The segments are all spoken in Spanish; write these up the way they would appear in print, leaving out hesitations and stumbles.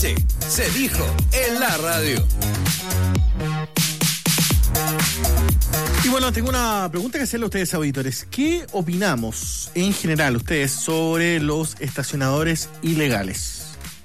Sí, se dijo en la radio. Y bueno, tengo una pregunta que hacerle a ustedes, auditores. ¿Qué opinamos en general ustedes sobre los estacionadores ilegales?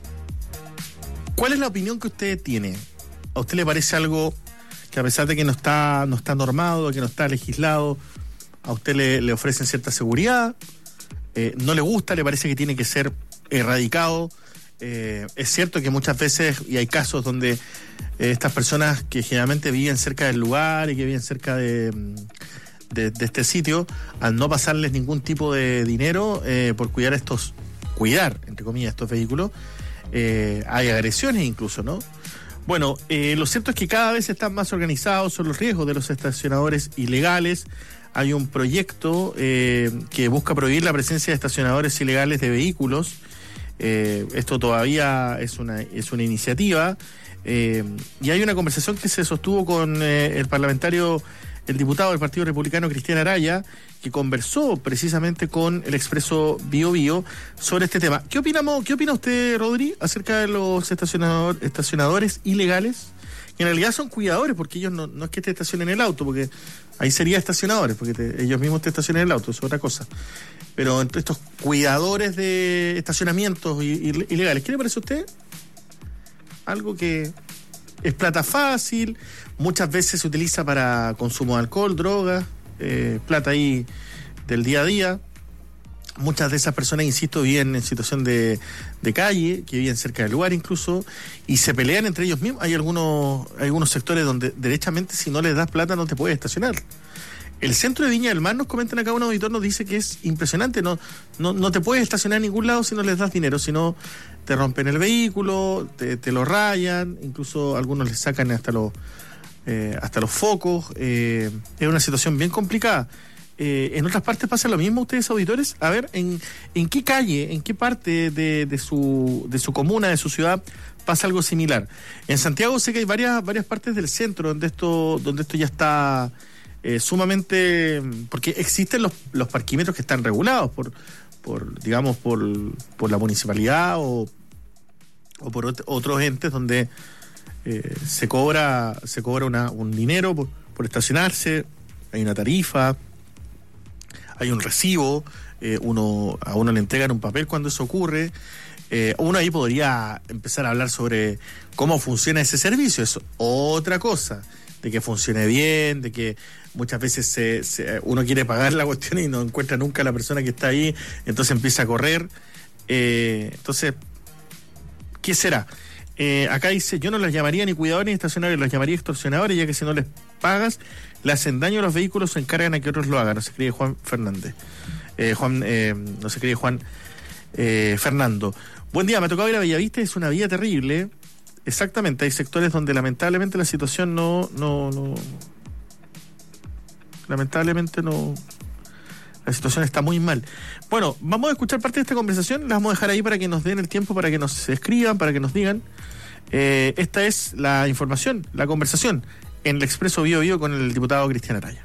¿Cuál es la opinión que usted tiene? ¿A usted le parece algo que, a pesar de que no está normado, que no está legislado, a usted le ofrecen cierta seguridad? ¿No le gusta? ¿Le parece que tiene que ser erradicado? Es cierto que muchas veces, y hay casos donde estas personas que generalmente viven cerca del lugar y que viven cerca de este sitio, al no pasarles ningún tipo de dinero por cuidar, entre comillas, estos vehículos, hay agresiones incluso, ¿no? Bueno, lo cierto es que cada vez están más organizados son los riesgos de los estacionadores ilegales. Hay un proyecto que busca prohibir la presencia de estacionadores ilegales de vehículos. Esto todavía es una iniciativa, y hay una conversación que se sostuvo con el diputado del Partido Republicano, Cristian Araya, que conversó precisamente con el Expreso Bio Bio sobre este tema. ¿Qué opina usted, Rodri, acerca de los estacionadores ilegales? Que en realidad son cuidadores, porque ellos no es que te estacionen el auto, porque ahí sería estacionadores, porque ellos mismos te estacionan el auto, eso es otra cosa. Pero entre estos cuidadores de estacionamientos ilegales, ¿qué le parece a usted? Algo que es plata fácil, muchas veces se utiliza para consumo de alcohol, drogas, plata ahí del día a día. Muchas de esas personas, insisto, viven en situación de calle, que viven cerca del lugar incluso, y se pelean entre ellos mismos. Hay algunos sectores donde derechamente si no les das plata no te puedes estacionar. El centro de Viña del Mar, nos comentan acá, un auditor nos dice que es impresionante, no te puedes estacionar en ningún lado si no les das dinero, si no te rompen el vehículo, te lo rayan, incluso algunos les sacan hasta los focos. Es una situación bien complicada. En otras partes pasa lo mismo, ustedes, auditores. A ver, ¿en qué calle, en qué parte de su comuna, de su ciudad, pasa algo similar? En Santiago sé que hay varias partes del centro donde esto ya está sumamente, porque existen los parquímetros que están regulados por la municipalidad o por otros entes donde se cobra un dinero por estacionarse, hay una tarifa, hay un recibo, a uno le entregan un papel cuando eso ocurre. Uno ahí podría empezar a hablar sobre cómo funciona ese servicio. Es otra cosa, de que funcione bien, de que muchas veces uno quiere pagar la cuestión y no encuentra nunca a la persona que está ahí, entonces empieza a correr. Entonces, ¿qué será? Acá dice, yo no los llamaría ni cuidadores ni estacionarios, los llamaría extorsionadores, ya que si no les pagas, le hacen daño a los vehículos, se encargan a que otros lo hagan. No se escribe Juan Fernández. No se escribe Juan Fernando. Buen día, me ha tocado ir a Bellavista, es una vía terrible. Exactamente, hay sectores donde lamentablemente la situación la situación está muy mal. Bueno, vamos a escuchar parte de esta conversación, la vamos a dejar ahí para que nos den el tiempo, para que nos escriban, para que nos digan. Esta es la información, la conversación en el Expreso Bio Bio con el diputado Cristian Araya.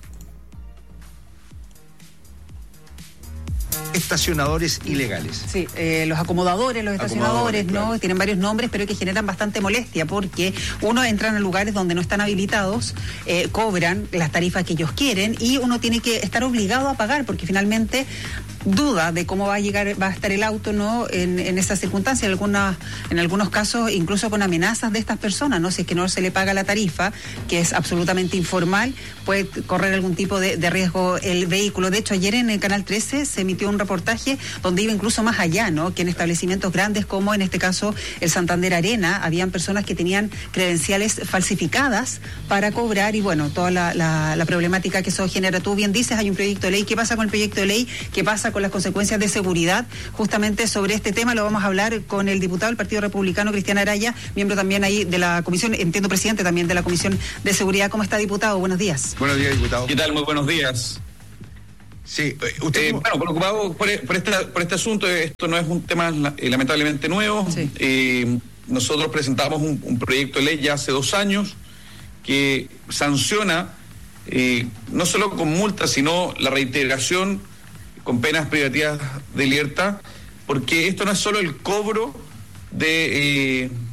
Estacionadores ilegales. Sí, los acomodadores, los estacionadores, ¿no? Claro. Tienen varios nombres, pero que generan bastante molestia porque uno entran a lugares donde no están habilitados, cobran las tarifas que ellos quieren y uno tiene que estar obligado a pagar porque finalmente duda de cómo va a estar el auto, ¿no? En esas circunstancias, en algunos casos incluso con amenazas de estas personas, ¿no? Si es que no se le paga la tarifa, que es absolutamente informal, puede correr algún tipo de riesgo el vehículo. De hecho, ayer en el Canal 13 se emitió un reportaje donde iba incluso más allá, ¿no? Que en establecimientos grandes como en este caso el Santander Arena, habían personas que tenían credenciales falsificadas para cobrar y bueno, toda la problemática que eso genera. Tú bien dices, hay un proyecto de ley. ¿Qué pasa con el proyecto de ley? ¿Qué pasa con las consecuencias de seguridad? Justamente sobre este tema lo vamos a hablar con el diputado del Partido Republicano, Cristian Araya, miembro también ahí de la comisión, entiendo presidente también de la Comisión de Seguridad. ¿Cómo está, diputado? Buenos días. Buenos días, diputado. ¿Qué tal? Muy buenos días. Sí, usted... preocupado por este asunto. Esto no es un tema lamentablemente nuevo. Sí. Nosotros presentamos un proyecto de ley ya hace 2 años que sanciona no solo con multas, sino la reiteración con penas privativas de libertad, porque esto no es solo el cobro de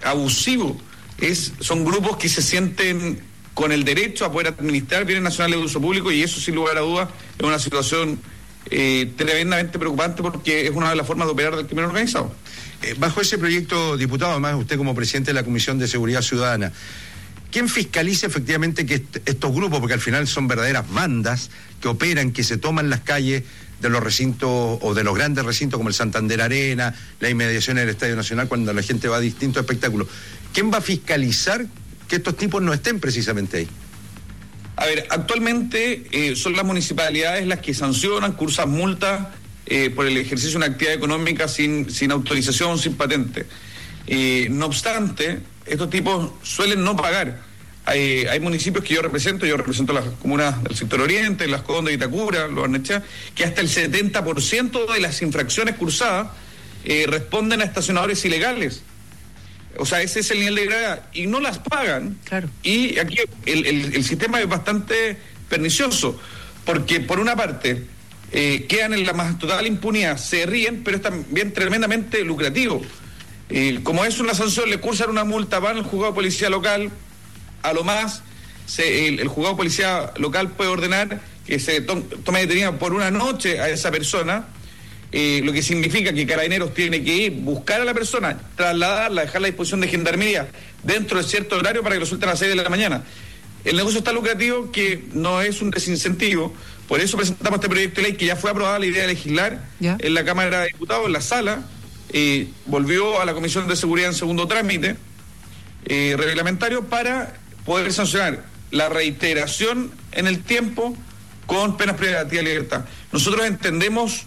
abusivo. Son grupos que se sienten con el derecho a poder administrar bienes nacionales de uso público, y eso, sin lugar a dudas, es una situación tremendamente preocupante, porque es una de las formas de operar del crimen organizado. Bajo ese proyecto, diputado, además usted como presidente de la Comisión de Seguridad Ciudadana, ¿quién fiscaliza efectivamente que estos grupos, porque al final son verdaderas bandas que operan, que se toman las calles de los recintos o de los grandes recintos como el Santander Arena, la inmediación del Estadio Nacional, cuando la gente va a distintos espectáculos? ¿Quién va a fiscalizar que estos tipos no estén precisamente ahí? A ver, actualmente son las municipalidades las que sancionan, cursan multas por el ejercicio de una actividad económica sin autorización, sin patente. No obstante, estos tipos suelen no pagar. Hay municipios que yo represento las comunas del sector oriente, Las Condes, Itacura, Los Barnechea, que hasta el 70% de las infracciones cursadas responden a estacionadores ilegales. O sea, ese es el nivel de gravedad, y no las pagan. Claro. Y aquí el sistema es bastante pernicioso, porque por una parte quedan en la más total impunidad, se ríen, pero es también tremendamente lucrativo. Como es una sanción, le cursan una multa, van al juzgado de policía local, a lo más el juzgado de policía local puede ordenar que se tome detenida por una noche a esa persona, lo que significa que Carabineros tiene que ir, buscar a la persona, trasladarla, dejarla a disposición de Gendarmería dentro de cierto horario para que lo suelten a las 6 de la mañana. El negocio es tan lucrativo que no es un desincentivo. Por eso presentamos este proyecto de ley, que ya fue aprobada la idea de legislar en la Cámara de Diputados, en la sala, volvió a la Comisión de Seguridad en segundo trámite reglamentario, para poder sancionar la reiteración en el tiempo con penas privativas de libertad. Nosotros entendemos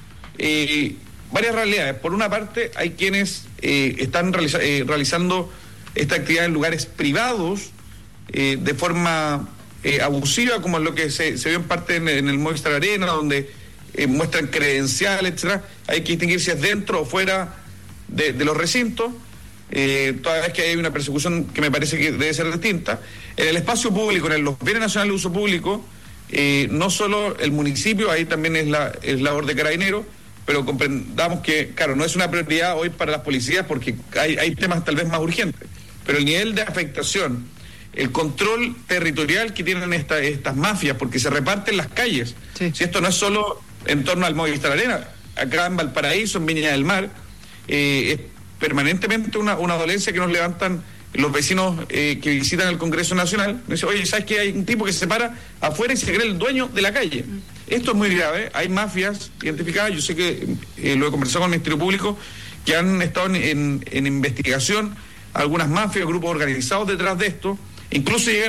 varias realidades. Por una parte, hay quienes están realizando esta actividad en lugares privados de forma abusiva, como es lo que se vio en parte en el Movistar Arena, donde muestran credenciales, etcétera. Hay que distinguir si es dentro o fuera de los recintos, toda vez que hay una persecución que me parece que debe ser distinta. En el espacio público, en los bienes nacionales de uso público, no solo el municipio, ahí también es labor de Carabineros, pero comprendamos que, claro, no es una prioridad hoy para las policías, porque hay temas tal vez más urgentes, pero el nivel de afectación, el control territorial que tienen estas mafias, porque se reparten las calles. Sí. Si esto no es solo en torno al Movistar Arena, acá en Valparaíso, en Viña del Mar, es permanentemente una dolencia que nos levantan los vecinos que visitan el Congreso Nacional. Me dice, oye, ¿sabes que hay un tipo que se para afuera y se cree el dueño de la calle? Esto es muy grave. Hay mafias identificadas. Yo sé que lo he conversado con el Ministerio Público, que han estado en investigación algunas mafias, grupos organizados detrás de esto. Incluso llegan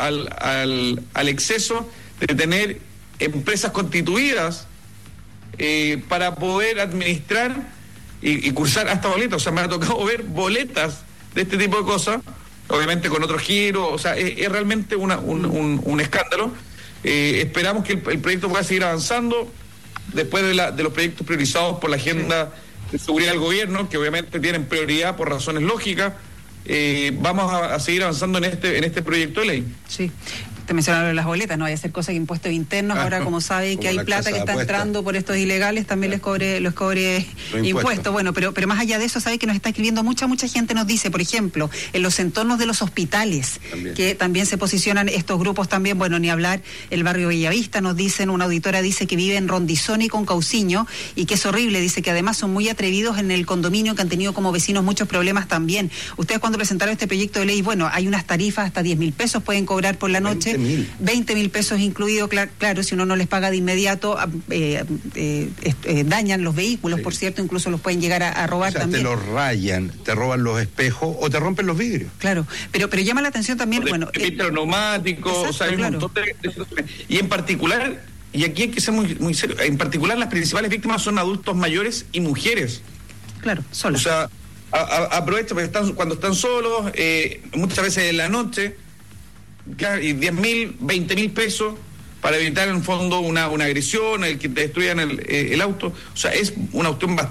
al exceso de tener empresas constituidas para poder administrar y cursar hasta boletas. O sea, me ha tocado ver boletas de este tipo de cosas, obviamente con otro giro. O sea, es realmente un escándalo. Esperamos que el proyecto pueda seguir avanzando después de los proyectos priorizados por la agenda de seguridad del gobierno, que obviamente tienen prioridad por razones lógicas. Vamos a seguir avanzando en este proyecto de ley. Sí. Te mencionaron las boletas, no vaya a ser cosa que impuestos internos, ahora como sabe que hay plata que está entrando por estos ilegales, también les cobre impuestos. Bueno, pero más allá de eso, sabe que nos está escribiendo mucha gente, nos dice, por ejemplo, en los entornos de los hospitales, que también se posicionan estos grupos también, bueno, ni hablar, el barrio Bellavista, nos dicen, una auditora dice que vive en Rondizón y con Cauciño, y que es horrible, dice que además son muy atrevidos en el condominio, que han tenido como vecinos muchos problemas también. Ustedes cuando presentaron este proyecto de ley, bueno, hay unas tarifas hasta 10.000 pesos, pueden cobrar por la noche. 20.000 pesos incluido, claro, si uno no les paga de inmediato, dañan los vehículos, por cierto, incluso los pueden llegar a robar, o sea, también. Te los rayan, te roban los espejos o te rompen los vidrios. Claro, pero llama la atención también, bueno... neumáticos, o sea, hay un montón de situaciones. Y en particular, y aquí hay que ser muy serio, en particular las principales víctimas son adultos mayores y mujeres. Claro, solos. O sea, aprovecha porque cuando están solos, muchas veces en la noche, claro, y 10.000, 20.000 pesos para evitar en el fondo una agresión, el que te destruyan el auto. O sea, es una cuestión bastante